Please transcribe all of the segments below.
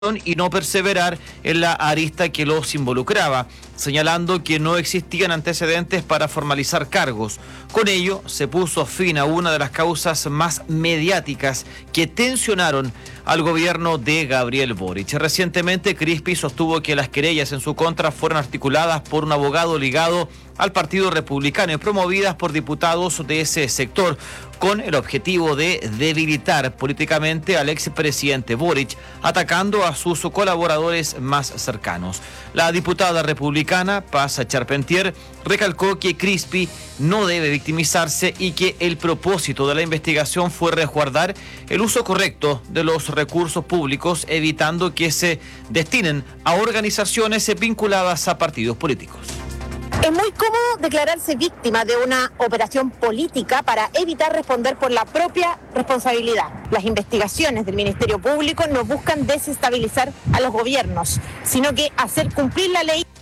y no perseverar en la arista que los involucraba, señalando que no existían antecedentes para formalizar cargos. Con ello, se puso fin a una de las causas más mediáticas que tensionaron al gobierno de Gabriel Boric. Recientemente, Crispi sostuvo que las querellas en su contra fueron articuladas por un abogado ligado al Partido Republicano y promovidas por diputados de ese sector, con el objetivo de debilitar políticamente al expresidente Boric, atacando a sus colaboradores más cercanos. La diputada republicana, Paz Charpentier, recalcó que Crispi no debe victimizarse y que el propósito de la investigación fue resguardar el uso correcto de los recursos públicos, evitando que se destinen a organizaciones vinculadas a partidos políticos. Es muy cómodo declararse víctima de una operación política para evitar responder por la propia responsabilidad. Las investigaciones del Ministerio Público no buscan desestabilizar a los gobiernos, sino que hacer cumplir la ley.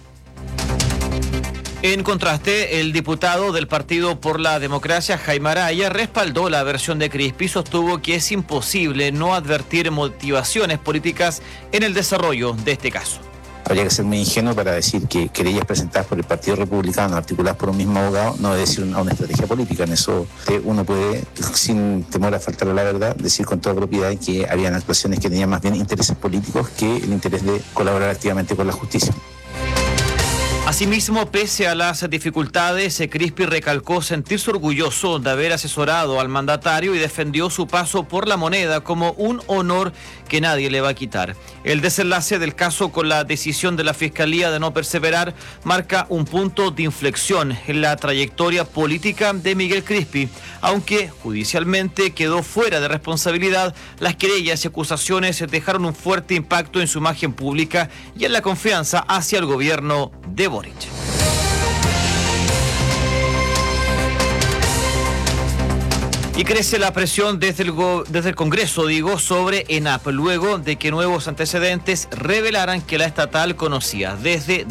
En contraste, el diputado del Partido por la Democracia, Jaime Araya, respaldó la versión de Crispi y sostuvo que es imposible no advertir motivaciones políticas en el desarrollo de este caso. Habría que ser muy ingenuo para decir que querellas presentadas por el Partido Republicano, articuladas por un mismo abogado, no obedecen a una estrategia política. En eso uno puede, sin temor a faltar a la verdad, decir con toda propiedad que habían actuaciones que tenían más bien intereses políticos que el interés de colaborar activamente con la justicia. Asimismo, pese a las dificultades, Crispi recalcó sentirse orgulloso de haber asesorado al mandatario y defendió su paso por la moneda como un honor que nadie le va a quitar. El desenlace del caso con la decisión de la Fiscalía de no perseverar marca un punto de inflexión en la trayectoria política de Miguel Crispi. Aunque judicialmente quedó fuera de responsabilidad, las querellas y acusaciones dejaron un fuerte impacto en su imagen pública y en la confianza hacia el gobierno de Boric. Y crece la presión desde el Congreso, sobre ENAP, luego de que nuevos antecedentes revelaran que la estatal conocía desde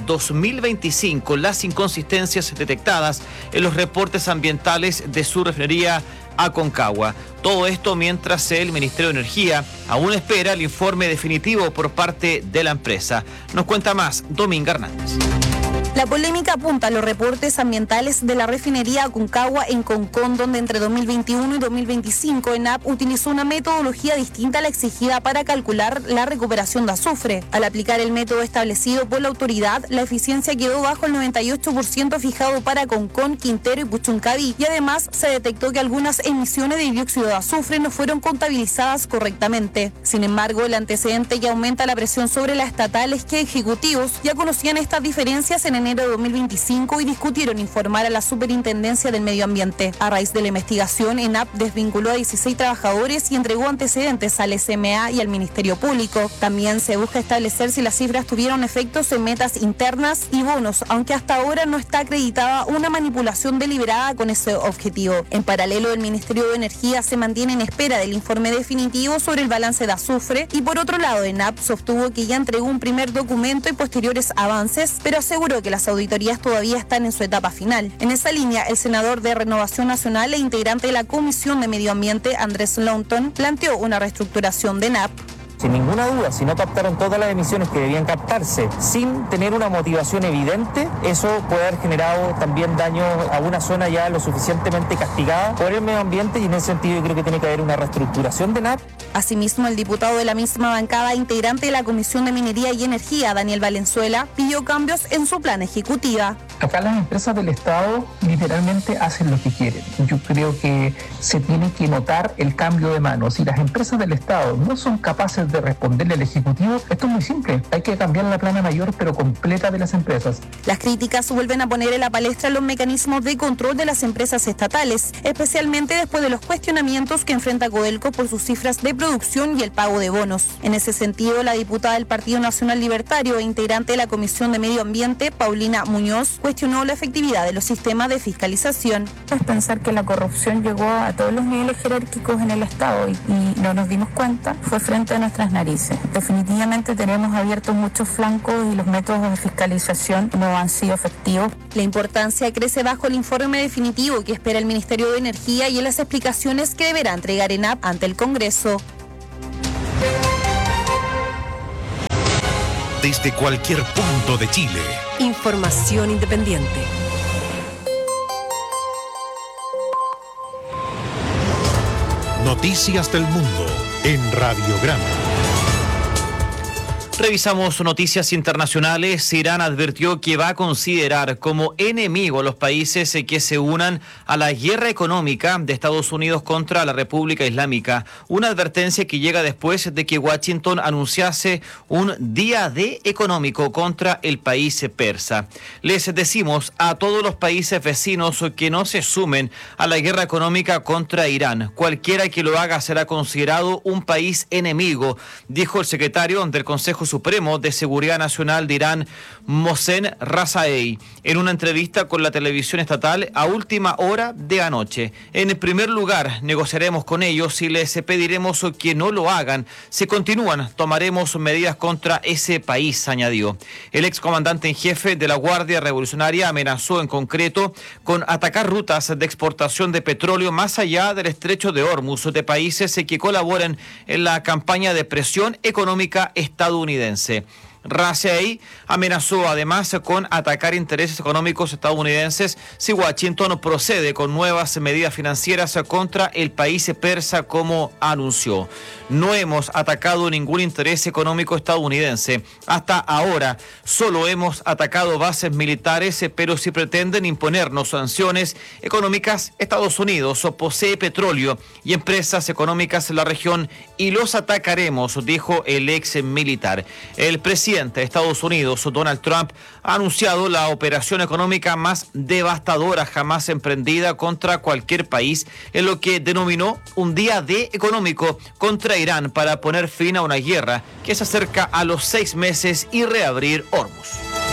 2025 las inconsistencias detectadas en los reportes ambientales de su refinería Aconcagua. Todo esto mientras el Ministerio de Energía aún espera el informe definitivo por parte de la empresa. Nos cuenta más Dominga Hernández. La polémica apunta a los reportes ambientales de la refinería Aconcagua en Concón, donde entre 2021 y 2025 ENAP utilizó una metodología distinta a la exigida para calcular la recuperación de azufre. Al aplicar el método establecido por la autoridad, la eficiencia quedó bajo el 98% fijado para Concón, Quintero y Puchuncaví, y además se detectó que algunas emisiones de dióxido de azufre no fueron contabilizadas correctamente. Sin embargo, el antecedente que aumenta la presión sobre la estatal es que ejecutivos ya conocían estas diferencias en enero de 2025 y discutieron informar a la Superintendencia del Medio Ambiente. A raíz de la investigación, ENAP desvinculó a 16 trabajadores y entregó antecedentes al SMA y al Ministerio Público. También se busca establecer si las cifras tuvieron efectos en metas internas y bonos, aunque hasta ahora no está acreditada una manipulación deliberada con ese objetivo. En paralelo, el Ministerio de Energía se mantiene en espera del informe definitivo sobre el balance de azufre y por otro lado, ENAP sostuvo que ya entregó un primer documento y posteriores avances, pero aseguró que las auditorías todavía están en su etapa final. En esa línea, el senador de Renovación Nacional e integrante de la Comisión de Medio Ambiente, Andrés Longton, planteó una reestructuración de ENAP. Sin ninguna duda, si no captaron todas las emisiones que debían captarse sin tener una motivación evidente, eso puede haber generado también daño a una zona ya lo suficientemente castigada por el medio ambiente, y en ese sentido yo creo que tiene que haber una reestructuración de NAP. Asimismo, el diputado de la misma bancada, integrante de la Comisión de Minería y Energía, Daniel Valenzuela, pidió cambios en su plan ejecutiva. Acá las empresas del Estado literalmente hacen lo que quieren. Yo creo que se tiene que notar el cambio de manos. Si las empresas del Estado no son capaces de responderle al Ejecutivo, esto es muy simple. Hay que cambiar la plana mayor, pero completa, de las empresas. Las críticas vuelven a poner en la palestra los mecanismos de control de las empresas estatales, especialmente después de los cuestionamientos que enfrenta Codelco por sus cifras de producción y el pago de bonos. En ese sentido, la diputada del Partido Nacional Libertario e integrante de la Comisión de Medio Ambiente, Paulina Muñoz, cuestionó la efectividad de los sistemas de fiscalización. Es pensar que la corrupción llegó a todos los niveles jerárquicos en el Estado y no nos dimos cuenta, fue frente a nuestras narices. Definitivamente tenemos abiertos muchos flancos y los métodos de fiscalización no han sido efectivos. La importancia crece bajo el informe definitivo que espera el Ministerio de Energía y en las explicaciones que deberá entregar ENAP ante el Congreso. desde cualquier punto de Chile. Información independiente. Noticias del mundo en Radiograma. Revisamos noticias internacionales. Irán advirtió que va a considerar como enemigo a los países que se unan a la guerra económica de Estados Unidos contra la República Islámica. Una advertencia que llega después de que Washington anunciase un día D económico contra el país persa. Les decimos a todos los países vecinos que no se sumen a la guerra económica contra Irán. Cualquiera que lo haga será considerado un país enemigo, dijo el secretario del Consejo Supremo de Seguridad Nacional de Irán, Mohsen Razaei, en una entrevista con la televisión estatal a última hora de anoche. En el primer lugar, negociaremos con ellos y les pediremos que no lo hagan. Si continúan, tomaremos medidas contra ese país, añadió. El excomandante en jefe de la Guardia Revolucionaria amenazó en concreto con atacar rutas de exportación de petróleo más allá del estrecho de Hormuz de países que colaboren en la campaña de presión económica estadounidense. Razaei amenazó además con atacar intereses económicos estadounidenses si Washington procede con nuevas medidas financieras contra el país persa, como anunció. No hemos atacado ningún interés económico estadounidense. Hasta ahora solo hemos atacado bases militares, pero si pretenden imponernos sanciones económicas, Estados Unidos posee petróleo y empresas económicas en la región y los atacaremos, dijo el ex militar. El presidente de Estados Unidos, Donald Trump, ha anunciado la operación económica más devastadora jamás emprendida contra cualquier país, en lo que denominó un día D económico contra Irán para poner fin a una guerra que se acerca a los 6 meses y reabrir Hormuz.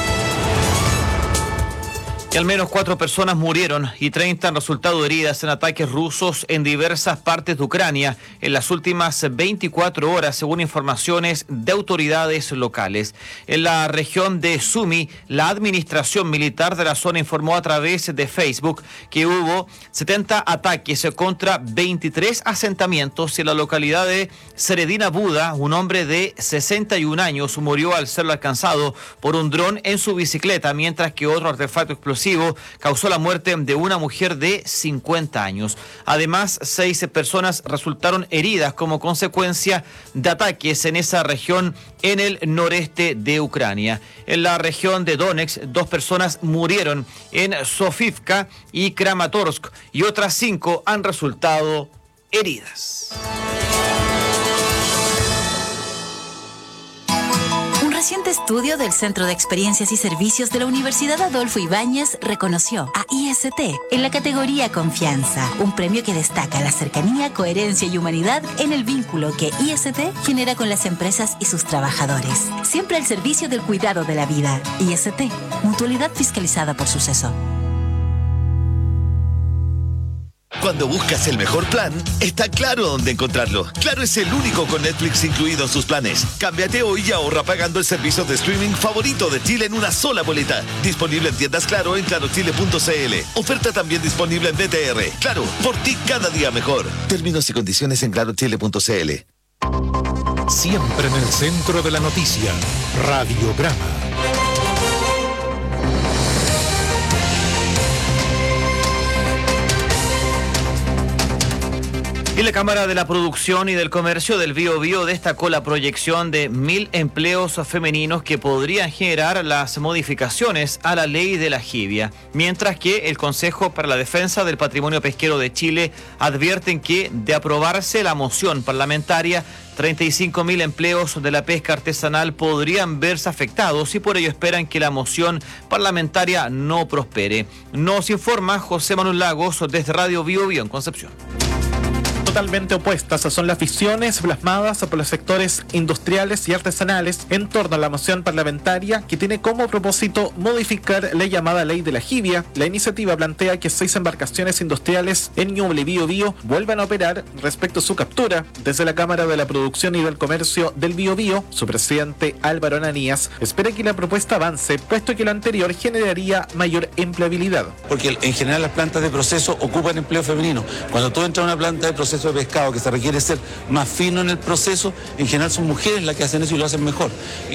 Y al menos 4 personas murieron y 30 han resultado heridas en ataques rusos en diversas partes de Ucrania en las últimas 24 horas, según informaciones de autoridades locales. En la región de Sumy, la administración militar de la zona informó a través de Facebook que hubo 70 ataques contra 23 asentamientos. En la localidad de Seredina Buda, un hombre de 61 años murió al ser alcanzado por un dron en su bicicleta, mientras que otro artefacto explosivo causó la muerte de una mujer de 50 años. Además, 6 personas resultaron heridas como consecuencia de ataques en esa región en el noreste de Ucrania. En la región de Donetsk, 2 personas murieron en Sofivka y Kramatorsk y otras 5 han resultado heridas. Un reciente estudio del Centro de Experiencias y Servicios de la Universidad Adolfo Ibáñez reconoció a IST en la categoría Confianza, un premio que destaca la cercanía, coherencia y humanidad en el vínculo que IST genera con las empresas y sus trabajadores. Siempre al servicio del cuidado de la vida. IST, mutualidad fiscalizada por Suceso. Cuando buscas el mejor plan, está Claro dónde encontrarlo. Claro es el único con Netflix incluido en sus planes. Cámbiate hoy y ahorra pagando el servicio de streaming favorito de Chile en una sola boleta. Disponible en tiendas Claro en clarochile.cl. Oferta también disponible en BTR. Claro, por ti cada día mejor. Términos y condiciones en clarochile.cl. Siempre en el centro de la noticia. Radiograma. Y la Cámara de la Producción y del Comercio del Biobío destacó la proyección de 1.000 empleos femeninos que podrían generar las modificaciones a la ley de la jibia, mientras que el Consejo para la Defensa del Patrimonio Pesquero de Chile advierten que, de aprobarse la moción parlamentaria, 35.000 empleos de la pesca artesanal podrían verse afectados y por ello esperan que la moción parlamentaria no prospere. Nos informa José Manuel Lagos desde Radio Biobío en Concepción. Totalmente opuestas son las visiones plasmadas por los sectores industriales y artesanales en torno a la moción parlamentaria que tiene como propósito modificar la llamada ley de la jibia. La iniciativa plantea que 6 embarcaciones industriales en Ñuble y Biobío vuelvan a operar respecto a su captura. Desde la Cámara de la Producción y del Comercio del Biobío, su presidente Álvaro Ananías espera que la propuesta avance, puesto que lo anterior generaría mayor empleabilidad. Porque en general las plantas de proceso ocupan empleo femenino. Cuando tú entras a una planta de proceso de pescado que se requiere ser más fino en el proceso, en general son mujeres las que hacen eso y lo hacen mejor.